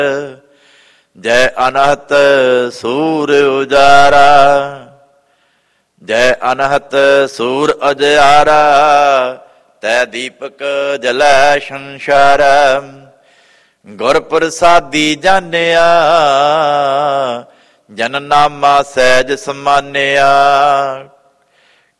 ਜੈ ਅਨਹਤ ਸੂਰ ਉਜਾਰਾ, ਜੈ ਅਨਹਤ ਸੂਰ ਉਜਾਰਾ, ਤੈ ਦੀਪਕ ਜਲੈ ਸੰਸਾਰ। ਗੁਰ ਪ੍ਰਸਾਦੀ ਜਾਣਿਆ, ਜਨ ਨਾਮਾ ਸਹਿਜ ਸਮਾਨਿਆ।